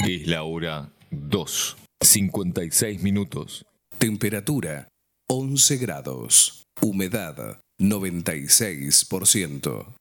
Es la hora 2:56. Temperatura 11 grados. Humedad 96%.